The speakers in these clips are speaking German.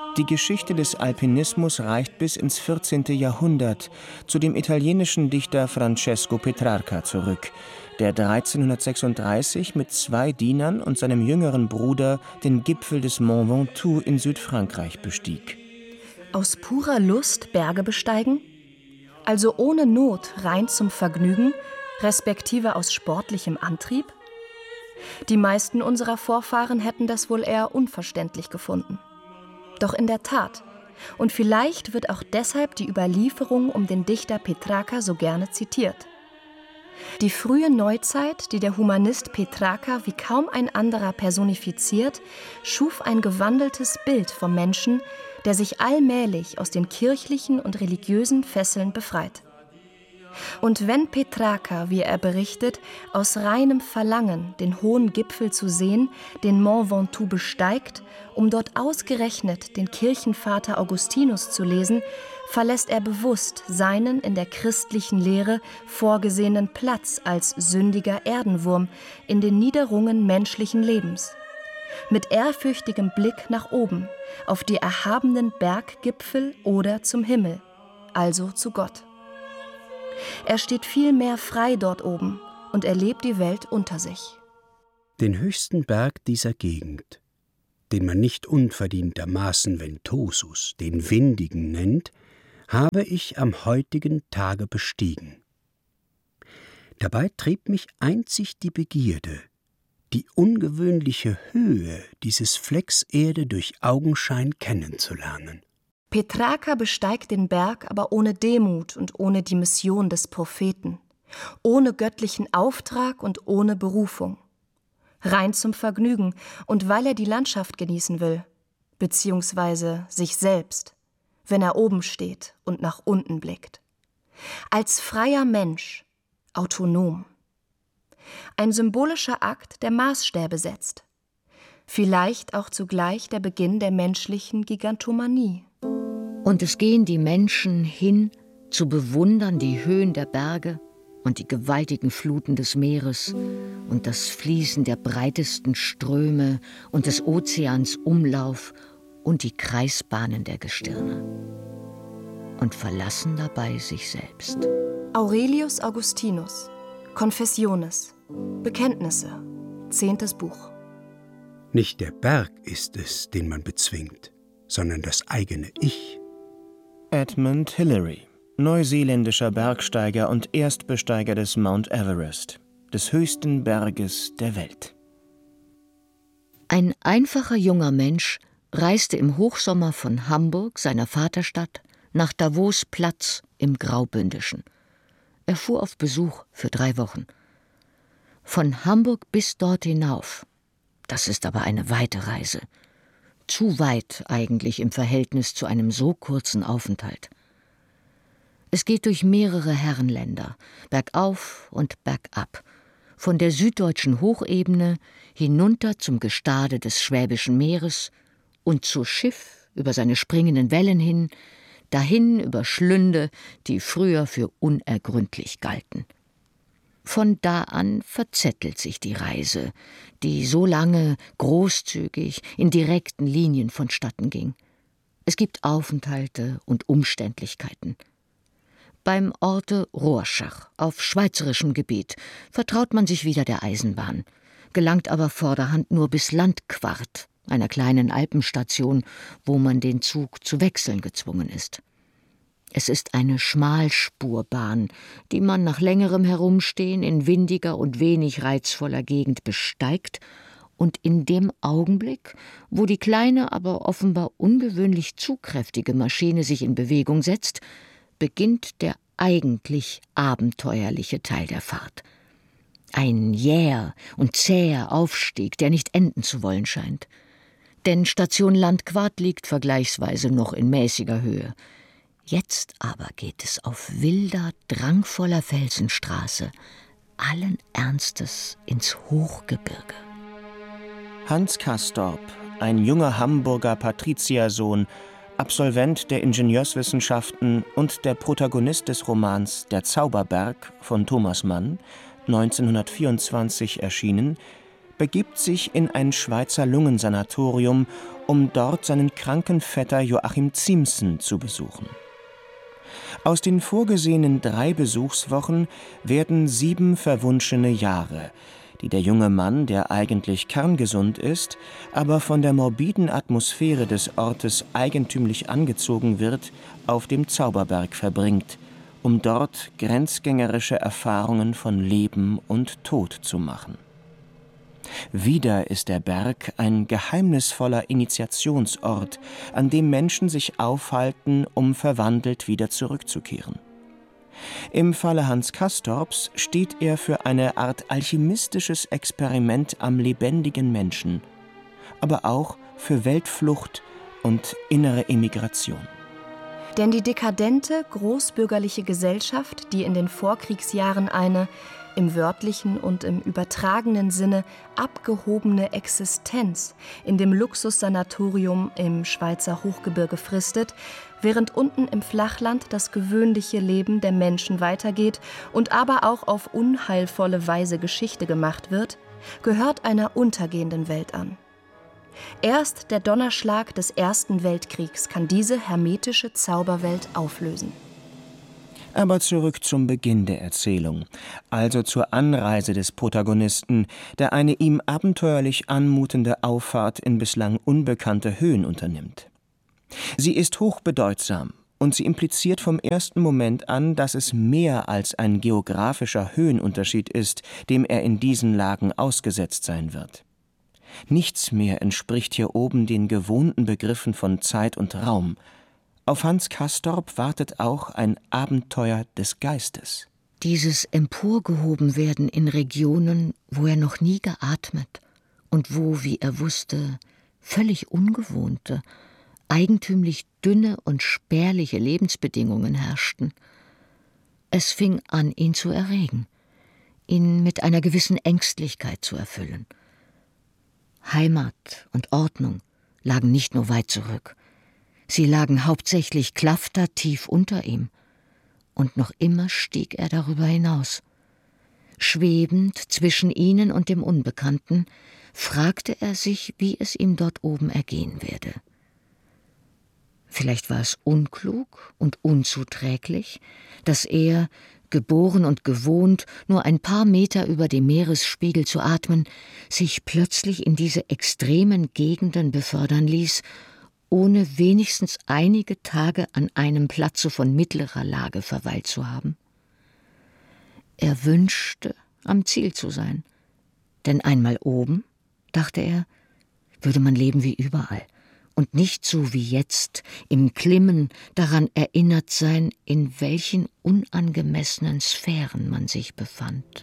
Die Geschichte des Alpinismus reicht bis ins 14. Jahrhundert, zu dem italienischen Dichter Francesco Petrarca zurück, der 1336 mit 2 Dienern und seinem jüngeren Bruder den Gipfel des Mont Ventoux in Südfrankreich bestieg. Aus purer Lust Berge besteigen? Also ohne Not, rein zum Vergnügen, respektive aus sportlichem Antrieb? Die meisten unserer Vorfahren hätten das wohl eher unverständlich gefunden. Doch in der Tat, und vielleicht wird auch deshalb die Überlieferung um den Dichter Petrarca so gerne zitiert. Die frühe Neuzeit, die der Humanist Petrarca wie kaum ein anderer personifiziert, schuf ein gewandeltes Bild vom Menschen, der sich allmählich aus den kirchlichen und religiösen Fesseln befreit. Und wenn Petrarca, wie er berichtet, aus reinem Verlangen, den hohen Gipfel zu sehen, den Mont Ventoux besteigt, um dort ausgerechnet den Kirchenvater Augustinus zu lesen, verlässt er bewusst seinen in der christlichen Lehre vorgesehenen Platz als sündiger Erdenwurm in den Niederungen menschlichen Lebens. Mit ehrfürchtigem Blick nach oben, auf die erhabenen Berggipfel oder zum Himmel, also zu Gott. Er steht vielmehr frei dort oben und erlebt die Welt unter sich. Den höchsten Berg dieser Gegend, den man nicht unverdientermaßen Ventosus, den Windigen, nennt, habe ich am heutigen Tage bestiegen. Dabei trieb mich einzig die Begierde, die ungewöhnliche Höhe dieses Flecks Erde durch Augenschein kennenzulernen. Petrarca besteigt den Berg aber ohne Demut und ohne die Mission des Propheten, ohne göttlichen Auftrag und ohne Berufung. Rein zum Vergnügen und weil er die Landschaft genießen will, beziehungsweise sich selbst, wenn er oben steht und nach unten blickt. Als freier Mensch, autonom. Ein symbolischer Akt, der Maßstäbe setzt. Vielleicht auch zugleich der Beginn der menschlichen Gigantomanie. Und es gehen die Menschen hin, zu bewundern die Höhen der Berge und die gewaltigen Fluten des Meeres und das Fließen der breitesten Ströme und des Ozeans Umlauf und die Kreisbahnen der Gestirne. Und verlassen dabei sich selbst. Aurelius Augustinus, Confessiones, Bekenntnisse, 10. Buch. Nicht der Berg ist es, den man bezwingt, sondern das eigene Ich. Edmund Hillary, neuseeländischer Bergsteiger und Erstbesteiger des Mount Everest, des höchsten Berges der Welt. Ein einfacher junger Mensch reiste im Hochsommer von Hamburg, seiner Vaterstadt, nach Davos-Platz im Graubündischen. Er fuhr auf Besuch für 3 Wochen. Von Hamburg bis dort hinauf. Das ist aber eine weite Reise. Zu weit eigentlich im Verhältnis zu einem so kurzen Aufenthalt. Es geht durch mehrere Herrenländer, bergauf und bergab, von der süddeutschen Hochebene hinunter zum Gestade des Schwäbischen Meeres und zu Schiff über seine springenden Wellen hin, dahin über Schlünde, die früher für unergründlich galten. Von da an verzettelt sich die Reise, die so lange großzügig in direkten Linien vonstatten ging. Es gibt Aufenthalte und Umständlichkeiten. Beim Orte Rorschach auf schweizerischem Gebiet vertraut man sich wieder der Eisenbahn, gelangt aber vorderhand nur bis Landquart, einer kleinen Alpenstation, wo man den Zug zu wechseln gezwungen ist. Es ist eine Schmalspurbahn, die man nach längerem Herumstehen in windiger und wenig reizvoller Gegend besteigt und in dem Augenblick, wo die kleine, aber offenbar ungewöhnlich zugkräftige Maschine sich in Bewegung setzt, beginnt der eigentlich abenteuerliche Teil der Fahrt. Ein jäher und zäher Aufstieg, der nicht enden zu wollen scheint. Denn Station Landquart liegt vergleichsweise noch in mäßiger Höhe. Jetzt aber geht es auf wilder, drangvoller Felsenstraße allen Ernstes ins Hochgebirge. Hans Castorp, ein junger Hamburger Patriziersohn, Absolvent der Ingenieurswissenschaften und der Protagonist des Romans Der Zauberberg von Thomas Mann, 1924 erschienen, begibt sich in ein Schweizer Lungensanatorium, um dort seinen kranken Vetter Joachim Ziemßen zu besuchen. Aus den vorgesehenen 3 Besuchswochen werden 7 verwunschene Jahre, die der junge Mann, der eigentlich kerngesund ist, aber von der morbiden Atmosphäre des Ortes eigentümlich angezogen wird, auf dem Zauberberg verbringt, um dort grenzgängerische Erfahrungen von Leben und Tod zu machen. Wieder ist der Berg ein geheimnisvoller Initiationsort, an dem Menschen sich aufhalten, um verwandelt wieder zurückzukehren. Im Falle Hans Castorps steht er für eine Art alchemistisches Experiment am lebendigen Menschen, aber auch für Weltflucht und innere Emigration. Denn die dekadente, großbürgerliche Gesellschaft, die in den Vorkriegsjahren eine, im wörtlichen und im übertragenen Sinne, abgehobene Existenz in dem Luxussanatorium im Schweizer Hochgebirge fristet, während unten im Flachland das gewöhnliche Leben der Menschen weitergeht und aber auch auf unheilvolle Weise Geschichte gemacht wird, gehört einer untergehenden Welt an. Erst der Donnerschlag des Ersten Weltkriegs kann diese hermetische Zauberwelt auflösen. Aber zurück zum Beginn der Erzählung, also zur Anreise des Protagonisten, der eine ihm abenteuerlich anmutende Auffahrt in bislang unbekannte Höhen unternimmt. Sie ist hochbedeutsam und sie impliziert vom ersten Moment an, dass es mehr als ein geografischer Höhenunterschied ist, dem er in diesen Lagen ausgesetzt sein wird. Nichts mehr entspricht hier oben den gewohnten Begriffen von Zeit und Raum. Auf Hans Castorp wartet auch ein Abenteuer des Geistes. Dieses Emporgehobenwerden in Regionen, wo er noch nie geatmet und wo, wie er wusste, völlig ungewohnte, eigentümlich dünne und spärliche Lebensbedingungen herrschten. Es fing an, ihn zu erregen, ihn mit einer gewissen Ängstlichkeit zu erfüllen. Heimat und Ordnung lagen nicht nur weit zurück. Sie lagen hauptsächlich klaftertief unter ihm. Und noch immer stieg er darüber hinaus. Schwebend zwischen ihnen und dem Unbekannten fragte er sich, wie es ihm dort oben ergehen werde. Vielleicht war es unklug und unzuträglich, dass er, geboren und gewohnt, nur ein paar Meter über dem Meeresspiegel zu atmen, sich plötzlich in diese extremen Gegenden befördern ließ, ohne wenigstens einige Tage an einem Platze von mittlerer Lage verweilt zu haben. Er wünschte, am Ziel zu sein, denn einmal oben, dachte er, würde man leben wie überall und nicht so wie jetzt im Klimmen daran erinnert sein, in welchen unangemessenen Sphären man sich befand.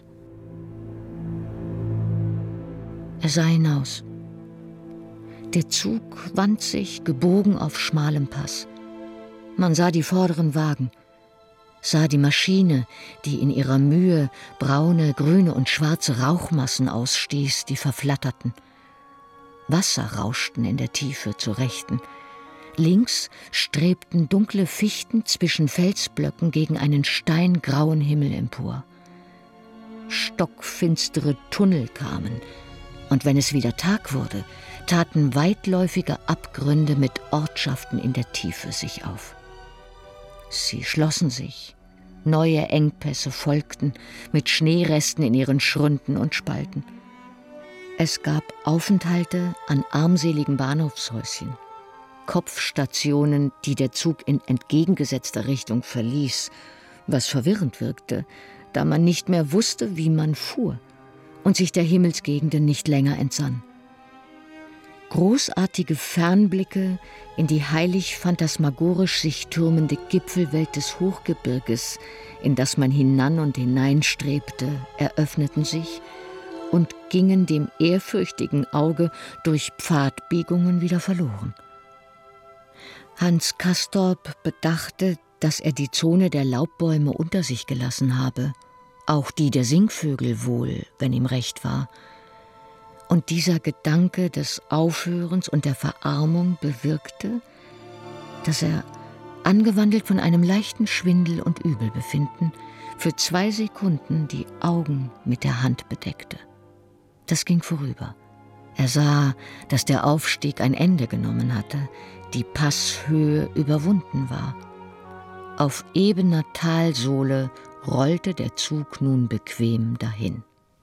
Er sah hinaus. Der Zug wand sich gebogen auf schmalem Pass. Man sah die vorderen Wagen, sah die Maschine, die in ihrer Mühe braune, grüne und schwarze Rauchmassen ausstieß, die verflatterten. Wasser rauschten in der Tiefe zur Rechten. Links strebten dunkle Fichten zwischen Felsblöcken gegen einen steingrauen Himmel empor. Stockfinstere Tunnel kamen, und wenn es wieder Tag wurde, taten weitläufige Abgründe mit Ortschaften in der Tiefe sich auf. Sie schlossen sich, neue Engpässe folgten, mit Schneeresten in ihren Schründen und Spalten. Es gab Aufenthalte an armseligen Bahnhofshäuschen, Kopfstationen, die der Zug in entgegengesetzter Richtung verließ, was verwirrend wirkte, da man nicht mehr wusste, wie man fuhr und sich der Himmelsgegenden nicht länger entsann. Großartige Fernblicke in die heilig phantasmagorisch sich türmende Gipfelwelt des Hochgebirges, in das man hinan und hineinstrebte, eröffneten sich und gingen dem ehrfürchtigen Auge durch Pfadbiegungen wieder verloren. Hans Castorp bedachte, dass er die Zone der Laubbäume unter sich gelassen habe, auch die der Singvögel wohl, wenn ihm recht war. Und dieser Gedanke des Aufhörens und der Verarmung bewirkte, dass er, angewandelt von einem leichten Schwindel und Übelbefinden, für 2 Sekunden die Augen mit der Hand bedeckte. Das ging vorüber. Er sah, dass der Aufstieg ein Ende genommen hatte, die Passhöhe überwunden war. Auf ebener Talsohle rollte der Zug nun bequem dahin.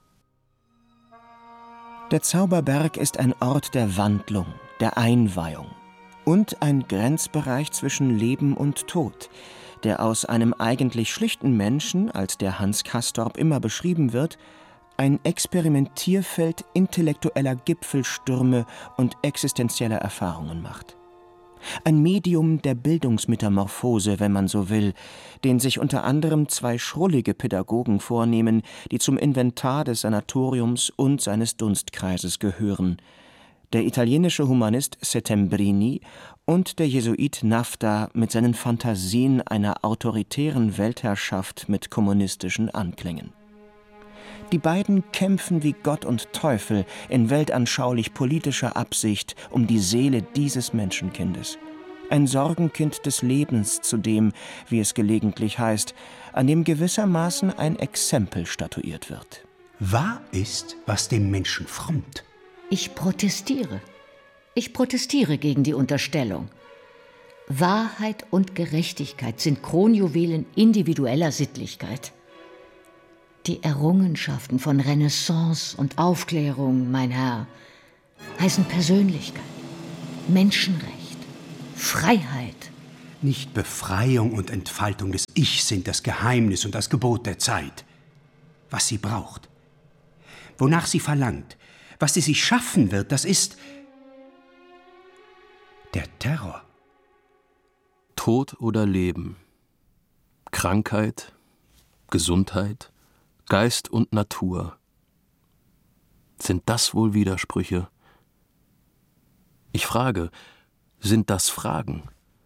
Der Zauberberg ist ein Ort der Wandlung, der Einweihung und ein Grenzbereich zwischen Leben und Tod, der aus einem eigentlich schlichten Menschen, als der Hans Castorp immer beschrieben wird, ein Experimentierfeld intellektueller Gipfelstürme und existenzieller Erfahrungen macht. Ein Medium der Bildungsmetamorphose, wenn man so will, den sich unter anderem 2 schrullige Pädagogen vornehmen, die zum Inventar des Sanatoriums und seines Dunstkreises gehören: der italienische Humanist Settembrini und der Jesuit Nafta mit seinen Phantasien einer autoritären Weltherrschaft mit kommunistischen Anklängen. Die beiden kämpfen wie Gott und Teufel in weltanschaulich-politischer Absicht um die Seele dieses Menschenkindes. Ein Sorgenkind des Lebens, zu dem, wie es gelegentlich heißt, an dem gewissermaßen ein Exempel statuiert wird. Wahr ist, was dem Menschen frommt. Ich protestiere. Ich protestiere gegen die Unterstellung. Wahrheit und Gerechtigkeit sind Kronjuwelen individueller Sittlichkeit. Die Errungenschaften von Renaissance und Aufklärung, mein Herr, heißen Persönlichkeit, Menschenrecht, Freiheit. Nicht Befreiung und Entfaltung des Ich sind das Geheimnis und das Gebot der Zeit. Was sie braucht, wonach sie verlangt, was sie sich schaffen wird, das ist der Terror. Tod oder Leben, Krankheit, Gesundheit, Geist und Natur. Sind das wohl Widersprüche? Ich frage, sind das Fragen?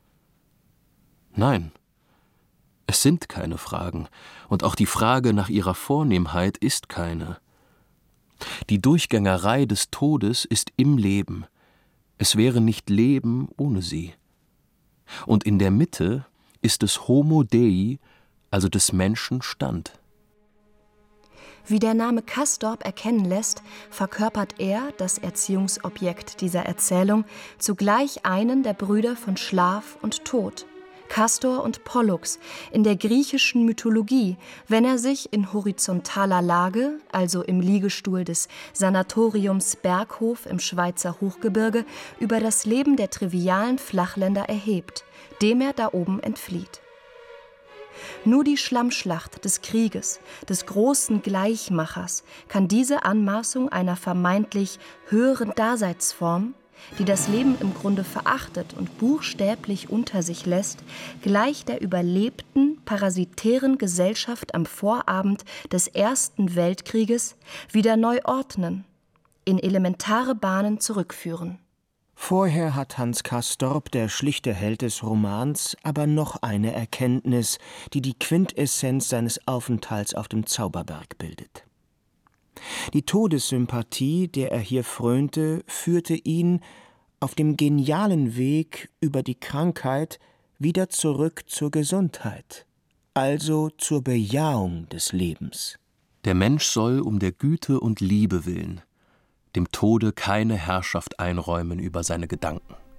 Nein, es sind keine Fragen, und auch die Frage nach ihrer Vornehmheit ist keine. Die Durchgängerei des Todes ist im Leben. Es wäre nicht Leben ohne sie. Und in der Mitte ist es Homo Dei, also des Menschen Stand. Wie der Name Castorp erkennen lässt, verkörpert er, das Erziehungsobjekt dieser Erzählung, zugleich einen der Brüder von Schlaf und Tod, Castor und Pollux, in der griechischen Mythologie, wenn er sich in horizontaler Lage, also im Liegestuhl des Sanatoriums Berghof im Schweizer Hochgebirge, über das Leben der trivialen Flachländer erhebt, dem er da oben entflieht. Nur die Schlammschlacht des Krieges, des großen Gleichmachers, kann diese Anmaßung einer vermeintlich höheren Daseinsform, die das Leben im Grunde verachtet und buchstäblich unter sich lässt, gleich der überlebten, parasitären Gesellschaft am Vorabend des Ersten Weltkrieges wieder neu ordnen, in elementare Bahnen zurückführen. Vorher hat Hans Castorp, der schlichte Held des Romans, aber noch eine Erkenntnis, die die Quintessenz seines Aufenthalts auf dem Zauberberg bildet. Die Todessympathie, der er hier frönte, führte ihn auf dem genialen Weg über die Krankheit wieder zurück zur Gesundheit, also zur Bejahung des Lebens. Der Mensch soll um der Güte und Liebe willen dem Tode keine Herrschaft einräumen über seine Gedanken.